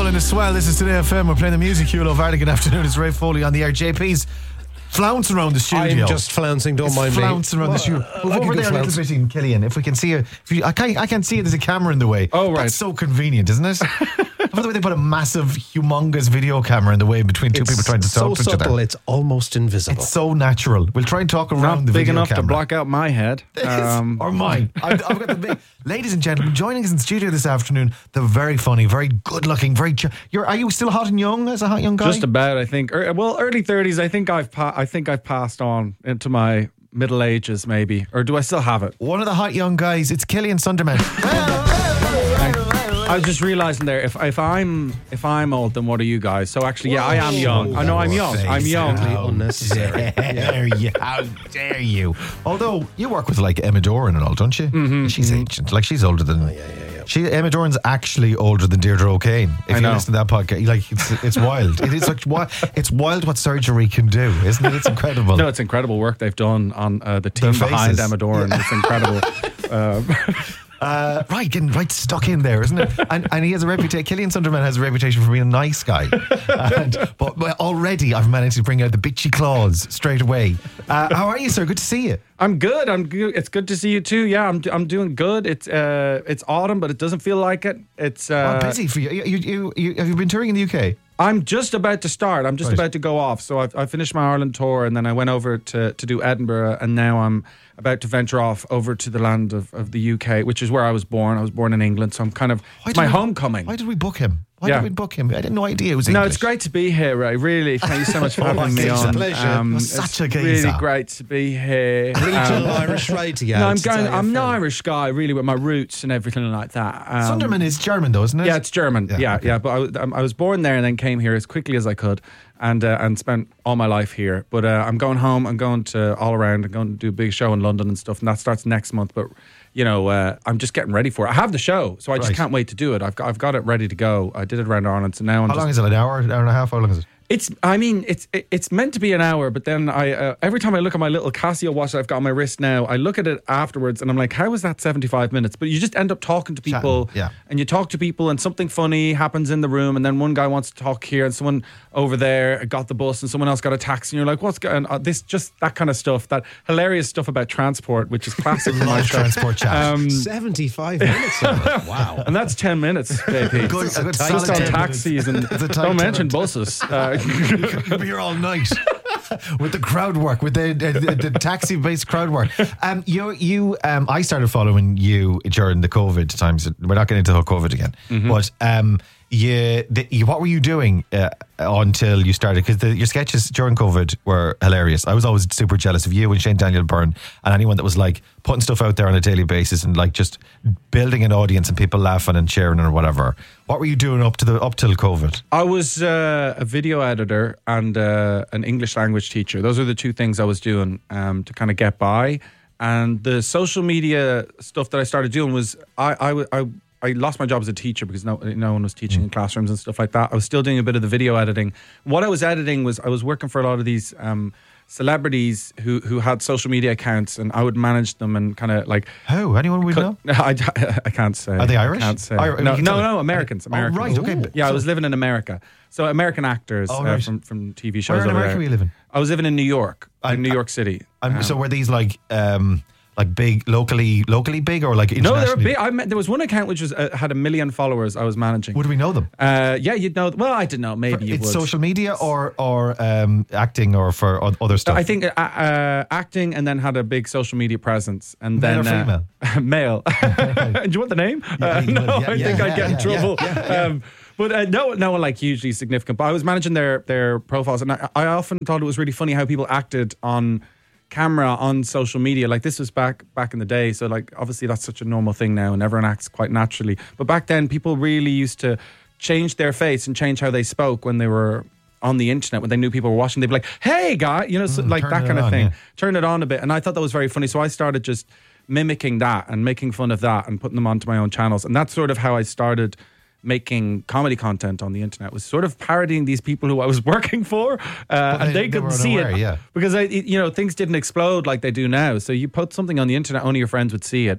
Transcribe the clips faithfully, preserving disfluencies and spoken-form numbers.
in the swell. This is Today F M. We're playing the music. You love Good afternoon. It's Ray Foley on the air. J P's flouncing around the studio. I'm just flouncing, don't it's mind flouncing me. around well, the studio. uh, Move like over a good there a little bit, in Killian. If we can see you, if you I can't, I can't see it. There's a camera in the way. Oh, right. That's so convenient, isn't it? I love the way they put a massive, humongous video camera in the way between two it's people trying to talk so to each subtle, other. It's almost invisible. It's so natural. We'll try and talk around Not the big video enough camera. to block out my head. Um, or mine. I've, I've got the big. Ladies and gentlemen, joining us in the studio this afternoon, the very funny, very good-looking, very. Ch- you're are you still hot and young as a hot young guy? Just about, I think. Er, well, early thirties. I think I've pa- I think I've passed on into my middle ages, maybe. Or do I still have it? One of the hot young guys. It's Killian Sunderman. I was just realising there, if if I'm if I'm old, then what are you guys? So actually, yeah, I am young. I know I'm young. I'm young. How unnecessary. dare you? How dare you? Although you work with like Emma Doran and all, don't you? Mm-hmm, she's mm-hmm. ancient. Like she's older than. Oh, yeah, yeah, yeah. She Emma Doran's actually older than Deirdre O'Kane. If I you know. listen to that podcast, like it's it's wild. It is like wild. It's wild what surgery can do, isn't it? It's incredible. No, it's incredible work they've done on uh, the team behind Emma Doran. Yeah. It's incredible. um, Uh, right, getting right stuck in there, isn't it? And, and he has a reputation. Killian Sunderman has a reputation for being a nice guy. And, but, but already I've managed to bring out the bitchy claws straight away. Uh, how are you, sir? Good to see you. I'm good. I'm good. It's good to see you too. Yeah, I'm. I'm doing good. It's uh, it's autumn, but it doesn't feel like it. It's uh, oh, busy for you. You, you, you. Have you been touring in the U K? I'm just about to start. I'm just right. about to go off. So I've, I finished my Ireland tour, and then I went over to, to do Edinburgh, and now I'm about to venture off over to the land of, of the U K, which is where I was born. I was born in England, so I'm kind of it's my we, homecoming. Why did we book him? Why yeah. did we book him? I had no idea it was No, English. it's great to be here, Ray. Really, thank you so much for having oh, me it's on. a pleasure. Um, You're such a it's geezer. really great to be here. Regional Um, Irish Ray together. No, I'm going. I'm an Irish guy, really, with my roots and everything like that. Um, Sunderman is German, though, isn't it? Yeah, it's German. Yeah, yeah. okay. yeah but I, was- um, I was born there and then came here as quickly as I could, and uh, and spent all my life here. But uh, I'm going home. I'm going to all around. I'm going to do a big show in London and stuff, and that starts next month. But you know, uh, I'm just getting ready for it. I have the show, so I just Right. can't wait to do it. I've got, I've got it ready to go. I did it around Ireland, so now I'm How just. long is it? An hour? Hour and a half? How long is it? It's. I mean, it's. it- It's meant to be an hour, but then I. Uh, every time I look at my little Casio watch that I've got on my wrist now, I look at it afterwards, and I'm like, "How was that seventy-five minutes?" But you just end up talking to people, Chatting, yeah. and you talk to people, and something funny happens in the room, and then one guy wants to talk here, and someone over there got the bus, and someone else got a taxi, and you're like, "What's going on?" This just that kind of stuff, that hilarious stuff about transport, which is classic for my show. Transport chat. Um, seventy-five minutes. Wow. and that's ten minutes, baby. Good- Just a good on solid ten taxis and It's a tight don't ten mention minutes. buses. Uh, You'll be here all night with the crowd work, with the, the, the taxi-based crowd work. Um, you, you, um, I started following you during the COVID times. We're not getting into the whole COVID again, Mm-hmm. but um, you, the, you, what were you doing uh, until you started? Because your sketches during COVID were hilarious. I was always super jealous of you and Shane Daniel Byrne and anyone that was like putting stuff out there on a daily basis and like just building an audience and people laughing and cheering or whatever. What were you doing up to the up till COVID? I was uh, a video editor and uh, an English language teacher. Those are the two things I was doing um, to kind of get by. And the social media stuff that I started doing was I I, I, I lost my job as a teacher because no no one was teaching in classrooms and stuff like that. I was still doing a bit of the video editing. What I was editing was I was working for a lot of these um, celebrities who who had social media accounts, and I would manage them and kind of like. Who? Anyone we know? No, I, I can't say. Are they Irish? I can't say. Ir- no, you can no, tell no, me. Americans. Oh, Americans. right, okay. Yeah, I So- was living in America. So American actors Oh, uh, right. from, from T V shows Where in over America there. were you living? I was living in New York, I- in New York City. Um, Um, so were these like um, like big locally locally big or like no, internationally? they were big. I met, there was one account which was uh, had a million followers. I was managing. Would we know them? Uh, yeah, you'd know. Well, I didn't know. Maybe you it's would. social media or or um, acting or for o- other stuff. I think uh, uh, acting, and then had a big social media presence, and Male then or female? uh, male. Do you want the name? Yeah, uh, you no, will. Yeah, I yeah, think yeah, I'd get in yeah, trouble. yeah, yeah, yeah. Um, but uh, no, no one like hugely significant. But I was managing their their profiles, and I, I often thought it was really funny how people acted on camera on social media. Like this was back back in the day, so like obviously that's such a normal thing now, and everyone acts quite naturally. But back then, people really used to change their face and change how they spoke when they were on the internet. When they knew people were watching, they'd be like, "Hey, guy," you know, so, Mm, like turn that it kind of on, thing. yeah. Turn it on a bit, and I thought that was very funny. So I started just mimicking that and making fun of that and putting them onto my own channels, and that's sort of how I started making comedy content on the internet. Was sort of parodying these people who I was working for, uh, they- and they, they couldn't were see unaware, it yeah. because I, you know, things didn't explode like they do now. So you put something on the internet, only your friends would see it.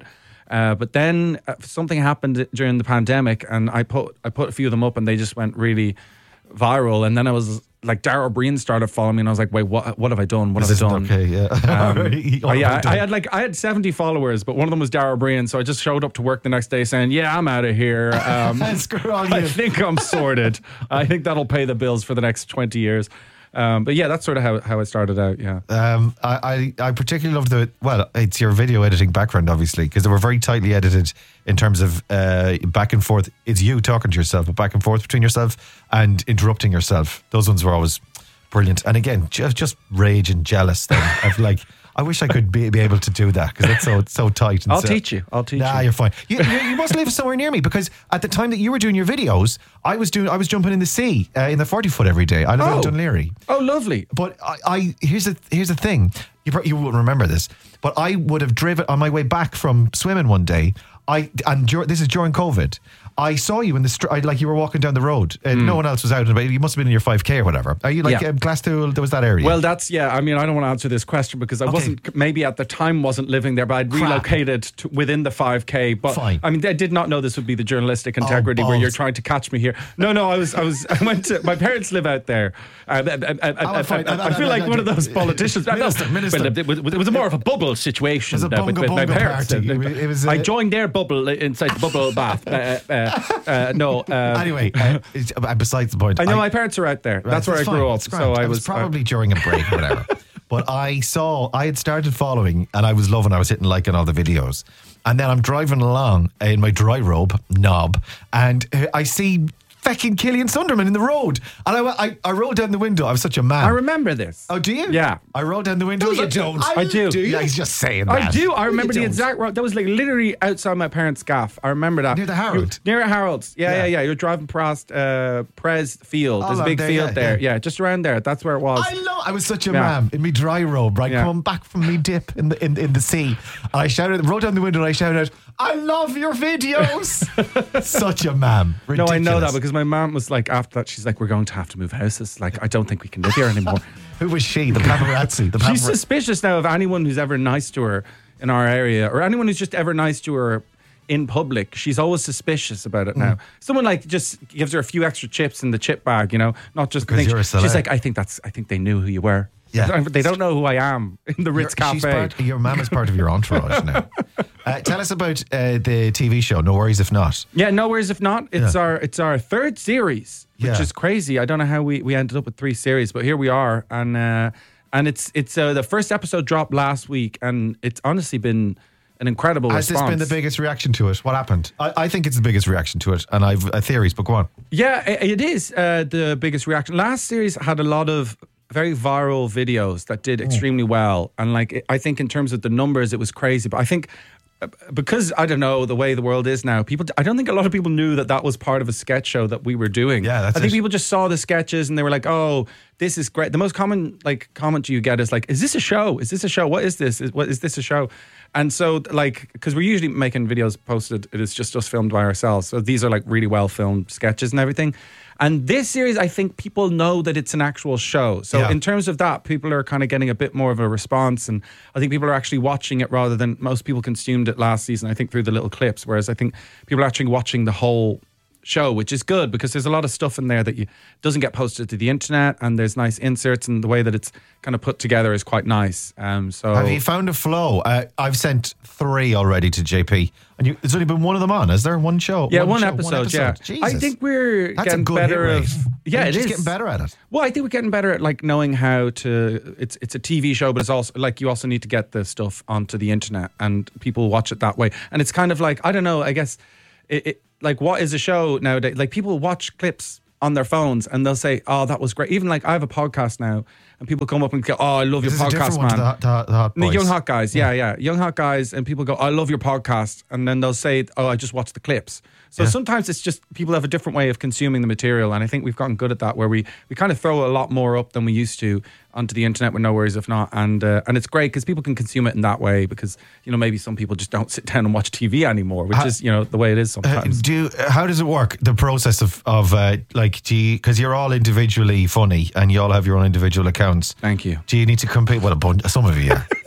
Uh, but then uh, something happened during the pandemic, and I put I put a few of them up, and they just went really viral. And then I was like, Dara O'Brien started following me, and I was like, wait, what? What have I done? What This have I isn't done? okay, yeah. Um, What oh, have yeah, I done? I had like I had seventy followers, but one of them was Dara O'Brien, so I just showed up to work the next day saying, "Yeah, I'm out of here. Um, Screw on I you. think I'm sorted. I think that'll pay the bills for the next twenty years." Um, but yeah, that's sort of how, how I started out. Yeah. Um, I, I, I particularly love the, well, it's your video editing background, obviously, because they were very tightly edited in terms of uh, back and forth. It's you talking to yourself, but back and forth between yourself and interrupting yourself. Those ones were always brilliant. And again, just, just rage and jealous thing. I've like, I wish I could be, be able to do that because it's so it's so tight. And I'll so, teach you. I'll teach nah, you. you're fine. You, you, you must live somewhere near me because at the time that you were doing your videos, I was doing I was jumping in the sea uh, in the forty foot every day. I live Oh. in Dunleary. Oh, lovely. But I, I here's the here's the thing. You pro- you won't remember this, but I would have driven on my way back from swimming one day. I and dur- this is during COVID. I saw you in the street, like you were walking down the road. Uh, No one else was out, but you must have been in your five K or whatever. Are you like Yeah. um, Glasstool? There was that area. Well, that's, yeah, I mean, I don't want to answer this question because I Okay. wasn't, maybe at the time wasn't living there, but I'd Crap. relocated to within the five K. But Fine. I mean, I did not know this would be the journalistic integrity where balls. you're trying to catch me here. No, no, I was, I was, I went to, my parents live out there. Uh, I, I, I, I, fine. I, I feel like one of those politicians. Minister, minister. Well, it, was, it was more of a bubble situation It was a uh, with, bunga with my bunga parents. party. It was, uh, I joined their bubble inside the bubble bath. Uh, uh, uh, no. Um, anyway, uh, it's, uh, besides the point. I know my parents are out there. Right, That's where I it's grew fine, up. it's grand. So I It was, probably during a break or whatever. But I saw, I had started following and I was loving, I was hitting like on all the videos. And then I'm driving along in my dry robe knob and uh, I see fecking Killian Sunderman in the road. And I, I, I rolled down the window. I was such a man. I remember this. Oh, do you? Yeah. I rolled down the window. No, I was you like, don't. I do. Yeah, he's just saying that. I do. I remember the don't. exact road. That was like literally outside my parents' gaff. I remember that. Near the Harold? You- Near Harold's. Yeah, Yeah. yeah, yeah. You're driving past uh, Prez Field. There's a Oh, big there, field yeah, there. yeah. Yeah. just around there. That's where it was. I love. I was such a Yeah. man in me dry robe, right? Yeah. Coming back from me dip in the in, in the sea, and I shouted, rolled down the window, and I shouted, "I love your videos!" Such a man. no, I know Ridiculous. that because my mom was like, after that, she's like, we're going to have to move houses. Like, I don't think we can live here anymore. Who was she? The paparazzi. The She's paparazzi. suspicious now of anyone who's ever nice to her in our area or anyone who's just ever nice to her in public. She's always suspicious about it Mm. now. Someone like just gives her a few extra chips in the chip bag, you know, not just the Because thing. you're a She's celeb. like, I think that's, I think they knew who you were. Yeah. They don't know who I am in the Ritz You're- she's Cafe. part- your mum is part of your entourage now. Uh, tell us about uh, the T V show. No worries if not. Yeah, no worries if not. It's Yeah. our it's our third series, which Yeah. is crazy. I don't know how we, we ended up with three series, but here we are, and uh, and it's it's uh, the first episode dropped last week, and it's honestly been an incredible Has response. this been the biggest reaction to it? What happened? I, I think it's the biggest reaction to it, and I've uh, theories, but go on. Yeah, i- it is uh, the biggest reaction. Last series had a lot of very viral videos that did extremely well, and like I think in terms of the numbers, it was crazy. But I think uh, because I don't know the way the world is now, people. I don't think a lot of people knew that that was part of a sketch show that we were doing. Yeah, that's I think it. people just saw the sketches and they were like, "Oh, this is great." The most common like comment you get is like, "Is this a show? Is this a show? What is this? Is what is this a show?" And so, like, because we're usually making videos posted, it is just us filmed by ourselves. So these are like really well filmed sketches and everything. And this series, I think people know that it's an actual show. So Yeah. in terms of that, people are kind of getting a bit more of a response. And I think people are actually watching it rather than most people consumed it last season, I think, through the little clips. Whereas I think people are actually watching the whole show, which is good because there's a lot of stuff in there that you doesn't get posted to the internet, and there's nice inserts, and the way that it's kind of put together is quite nice. Um, so Have you found a flow? Uh, I've sent three already to J P, and you, there's only been one of them on. Is there one show? yeah, one, show, episode, Yeah, Jesus. I think we're That's a getting good better. hit Of, rate. yeah, You're it just is getting better at it. Well, I think we're getting better at like knowing how to. It's it's a T V show, but it's also like you also need to get the stuff onto the internet, and people watch it that way. And it's kind of like I don't know. I guess it, it like what is a show nowadays? Like people watch clips on their phones and they'll say, "Oh, that was great." Even like I have a podcast now, and people come up and go, "Oh, I love Is your this a podcast, different one to man." the, hot- the, hot- the hot The boys? young hot guys, yeah, yeah, young hot guys, and people go, "I love your podcast," and then they'll say, "Oh, I just watched the clips." So Yeah. sometimes it's just people have a different way of consuming the material, and I think we've gotten good at that, where we we kind of throw a lot more up than we used to onto the internet with no worries if not, and uh, and it's great because people can consume it in that way because you know maybe some people just don't sit down and watch T V anymore, which Ha- is you know the way it is Uh, sometimes. do uh, how does it work? The process of of uh, like, do you, because you're all individually funny and you all have your own individual accounts. Thank you. Do you need to compete? Well, a bunch, some of you, yeah.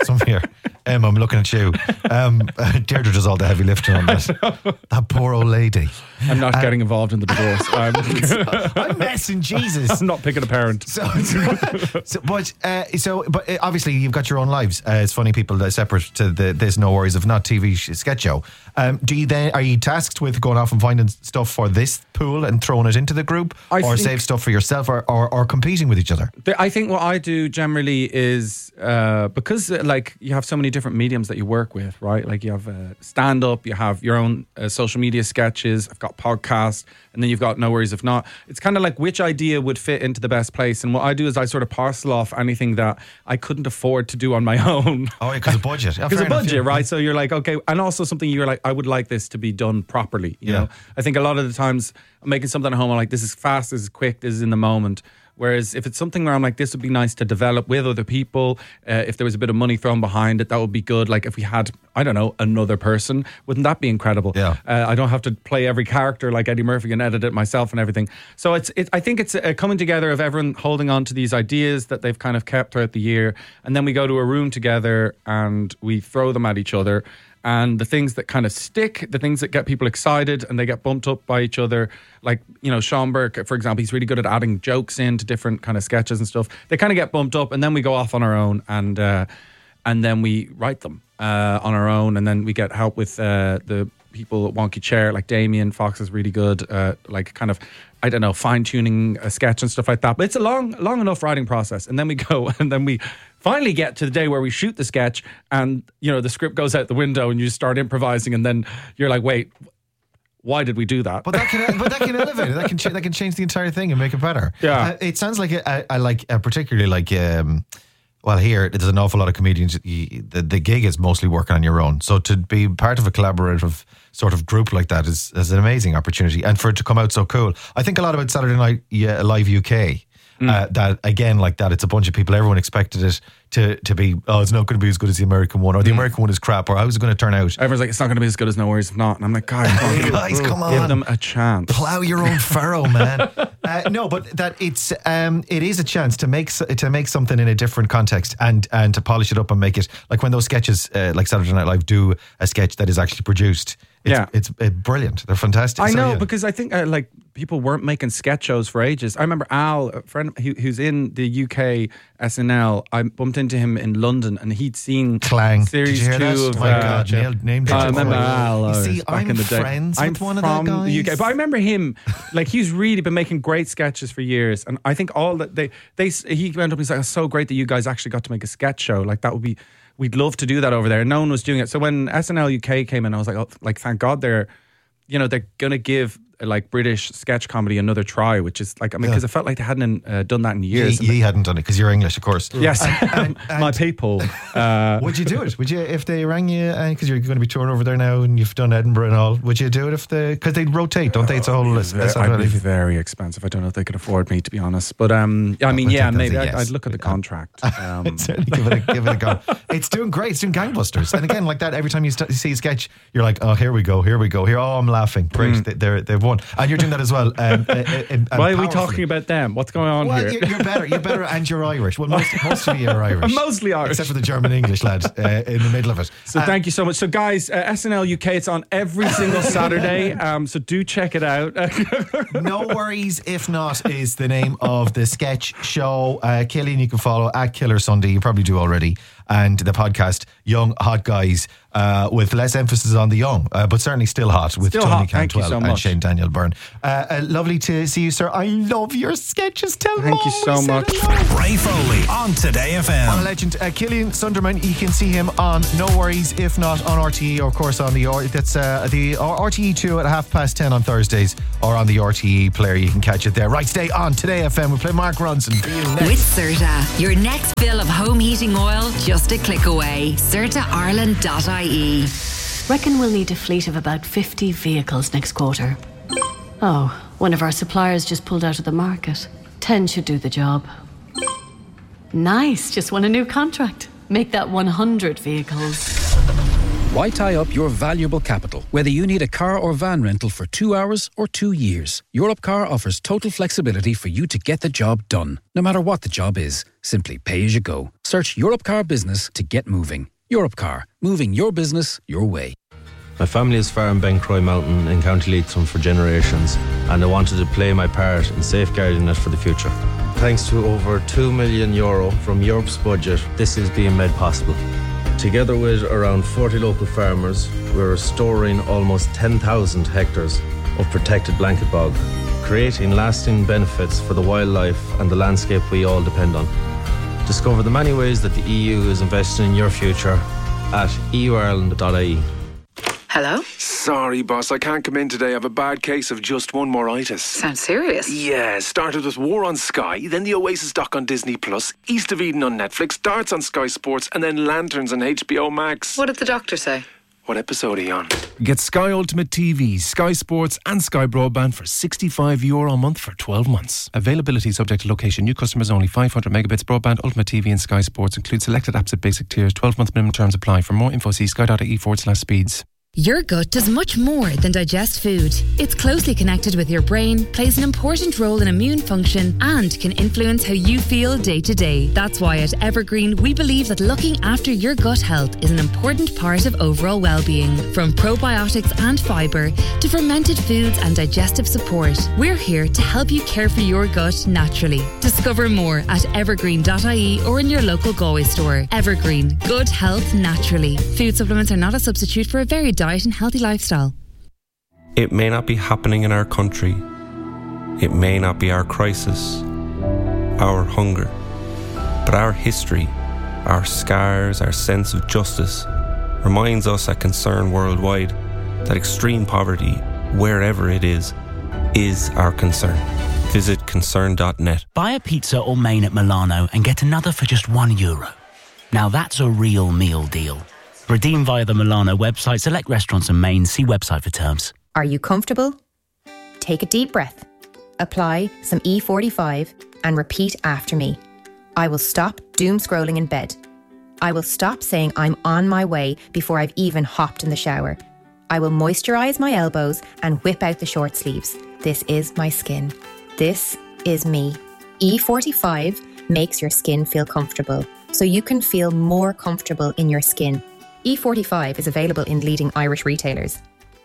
Some here. Em, I'm looking at you. Um, Deirdre does all the heavy lifting on that. That poor old lady. I'm not getting involved in the divorce. I'm, I'm messing, Jesus. I'm not picking a parent. So, so, but uh, so, but uh, obviously you've got your own lives. Uh, it's funny people that are separate to the There's No Worries If Not T V sh- sketch show. Um, do you then are you tasked with going off and finding stuff for this pool and throwing it into the group, I or think- save stuff for yourself, or, or, or competing with each other? The- I think what I do generally is uh, because uh, like you have so many different mediums that you work with, right? Like you have uh, stand up, you have your own uh, social media sketches. I've got podcasts, and then you've got No Worries If Not. It's kind of like which idea would fit into the best place. And what I do is I sort of parcel off anything that I couldn't afford to do on my own. Oh, yeah, because of budget. Because of budget, right? So you're like, okay, and also something you're like, I would like this to be done properly. You Yeah. know, I think a lot of the times I'm making something at home, I'm like, this is fast, this is quick, this is in the moment. Whereas if it's something where I'm like, this would be nice to develop with other people, uh, if there was a bit of money thrown behind it, that would be good. Like if we had, I don't know, another person, wouldn't that be incredible? Yeah. Uh, I don't have to play every character like Eddie Murphy and edit it myself and everything. So it's, it, I think it's a coming together of everyone holding on to these ideas that they've kind of kept throughout the year. And then we go to a room together and we throw them at each other. And the things that kind of stick, the things that get people excited and they get bumped up by each other, like, you know, Sean Burke, for example, he's really good at adding jokes into different kind of sketches and stuff. They kind of get bumped up and then we go off on our own and uh, and then we write them uh, on our own. And then we get help with uh, the people at Wonky Chair, like Damien Fox is really good, uh, like kind of, I don't know, fine-tuning a sketch and stuff like that. But it's a long, long enough writing process. And then we go and then we finally get to the day where we shoot the sketch and, you know, the script goes out the window and you start improvising and then you're like, wait, why did we do that? But that can, but that can elevate it. That can, ch- that can change the entire thing and make it better. Yeah. Uh, it sounds like a, a, a like a particularly like. Um, Well, here, there's an awful lot of comedians. You, the, the gig is mostly working on your own. So to be part of a collaborative sort of group like that is, is an amazing opportunity. And for it to come out so cool. I think a lot about Saturday Night yeah, Live U K. Mm. Uh, that, again, like that, it's a bunch of people. Everyone expected it to, to be, oh, it's not going to be as good as the American one. Or the mm. American one is crap. Or how's it going to turn out? Everyone's like, it's not going to be as good as No Worries If Not. And I'm like, guys, come on. guys, come on. Give them a chance. Plow your own furrow, man. uh, no, but that it's um, it is a chance to make to make something in a different context and and to polish it up and make it like when those sketches uh, like Saturday Night Live do a sketch that is actually produced. It's, yeah, it's, it's brilliant. They're fantastic. I so, know yeah. because I think uh, like people weren't making sketch shows for ages. I remember Al, a friend who, who's in the U K S N L. I bumped into him in London, and he'd seen Clang. series Did you hear two that? of. Oh my uh, God, nailed, named I remember Al. You uh, see, back I'm in the day. friends I'm with one from of the guys. the U K, but I remember him. Like he's really been making great sketches for years, and I think all that they they he went up and he's like, "It's so great that you guys actually got to make a sketch show. Like that would be." We'd love to do that over there. And no one was doing it. So when S N L U K came in, I was like, oh, like, thank God they're, you know, they're going to give like British sketch comedy another try, which is like, I mean, because Yeah. it felt like they hadn't uh, done that in years. Ye, ye hadn't done it because you're English, of course. Yes, And- and- my people. Uh, Would you do it? Would you if they rang you because you're going to be touring over there now and you've done Edinburgh and all? Would you do it if they because they rotate, don't they? It's a whole. It's, it's I'd be very expensive. I don't know if they could afford me, to be honest. But um, I mean, I yeah, think that's maybe a I'd, yes. I'd look at the contract. Um, Certainly give it a, give it a go. It's doing great. It's doing gangbusters. And again, like that, every time you st- see a sketch, you're like, oh, here we go, here we go, here. Oh, I'm laughing. Great, Mm. they, they're, they've won. And you're doing that as well. Um, uh, uh, and why are we powerfully. talking about them? What's going on Well, here? you're, you're better. You're better, and you're Irish. Well, most, most of you are Irish. I'm mostly Irish. Except for the German English lad uh, in the middle of it. So Uh, thank you so much. So guys, uh, S N L U K, it's on every single Saturday. Um, so do check it out. No Worries If Not is the name of the sketch show. Uh, Killian, you can follow at Killer Sunday. You probably do already. And the podcast, Young Hot Guys, uh, with less emphasis on the young, uh, but certainly still hot with Still Tony hot. Thank you Cantwell so and much. Shane Daniel Byrne. Uh, uh, lovely to see you, sir. I love your sketches. Tell Thank you Mom so we said much. hello. Ray Foley on Today F M. On a legend, uh, Killian Sunderman. You can see him on No Worries If Not on R T E, or of course on the R- that's uh, the R T E two at half past ten on Thursdays, or on the R T E player. You can catch it there. Right, stay on Today F M. We play Mark Ronson for you next. With Serta, your next fill of home heating oil just a click away. serta ireland dot I E. Reckon we'll need a fleet of about fifty vehicles next quarter. Oh, one of our suppliers just pulled out of the market. ten should do the job. Nice, just won a new contract. Make that one hundred vehicles. Why tie up your valuable capital, whether you need a car or van rental for two hours or two years? Europcar offers total flexibility for you to get the job done, no matter what the job is. Simply pay as you go. Search Europcar Business to get moving. Europcar, moving your business your way. My family has farmed Bencroy Mountain in County Leitrim for generations, and I wanted to play my part in safeguarding it for the future. Thanks to over two million euro from Europe's budget, this is being made possible. Together with around forty local farmers, we're restoring almost ten thousand hectares of protected blanket bog, creating lasting benefits for the wildlife and the landscape we all depend on. Discover the many ways that the E U is investing in your future at e u ireland dot I E. Hello? Sorry, boss, I can't come in today. I have a bad case of just one more-itis. Sounds serious. Yeah, started with War on Sky, then the Oasis doc on Disney Plus, East of Eden on Netflix, Darts on Sky Sports, and then Lanterns on H B O Max. What did the doctor say? What episode are you on? Get Sky Ultimate T V, Sky Sports and Sky Broadband for sixty-five euro a month for twelve months. Availability subject to location. New customers only. five hundred megabits broadband, Ultimate T V and Sky Sports. Include selected apps at basic tiers. twelve month minimum terms apply. For more info, see sky.ie forward slash speeds. Your gut does much more than digest food. It's closely connected with your brain, plays an important role in immune function, and can influence how you feel day to day. That's why at Evergreen, we believe that looking after your gut health is an important part of overall well-being. From probiotics and fibre to fermented foods and digestive support, we're here to help you care for your gut naturally. Discover more at evergreen dot I E or in your local Galway store. Evergreen, good health naturally. Food supplements are not a substitute for a varied diet and healthy lifestyle. It may not be happening in our country. It may not be our crisis, our hunger, but our history, our scars, our sense of justice reminds us at Concern Worldwide that extreme poverty, wherever it is, is our concern. Visit concern dot net. Buy a pizza or main at Milano and get another for just one euro. Now that's a real meal deal. Redeem via the Milano website, select restaurants and mains, see website for terms. Are you comfortable? Take a deep breath. Apply some E forty-five and repeat after me. I will stop doom scrolling in bed. I will stop saying I'm on my way before I've even hopped in the shower. I will moisturise my elbows and whip out the short sleeves. This is my skin. This is me. E forty-five makes your skin feel comfortable, so you can feel more comfortable in your skin. E forty-five is available in leading Irish retailers.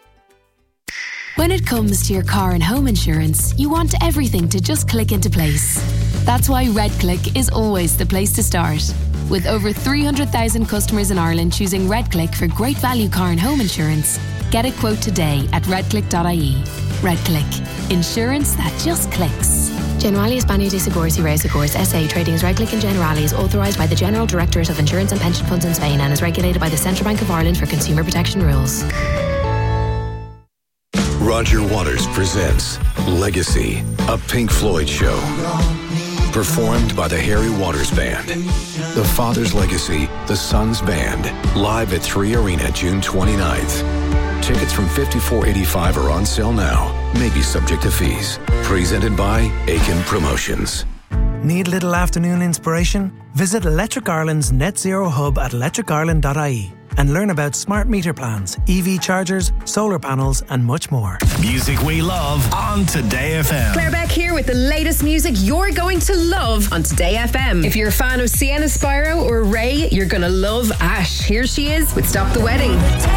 When it comes to your car and home insurance, you want everything to just click into place. That's why RedClick is always the place to start. With over three hundred thousand customers in Ireland choosing RedClick for great value car and home insurance, get a quote today at redclick dot I E. RedClick. Insurance that just clicks. Generali España de Seguros y Reasegurs S A trading as RedClick and Generali is authorised by the General Directorate of Insurance and Pension Funds in Spain and is regulated by the Central Bank of Ireland for consumer protection rules. Roger Waters presents Legacy, a Pink Floyd show. Performed by the Harry Waters Band. The Father's Legacy, the Son's Band. Live at three Arena, June twenty-ninth. Tickets from fifty-four eighty-five are on sale now. May be subject to fees. Presented by Aiken Promotions. Need a little afternoon inspiration? Visit Electric Ireland's Net Zero Hub at electric ireland dot I E and learn about smart meter plans, E V chargers, solar panels and much more. Music we love on Today F M. Claire Beck here with the latest music you're going to love on Today F M. If you're a fan of Sienna Spyro or Ray, you're going to love Ash. Here she is with Stop the Wedding.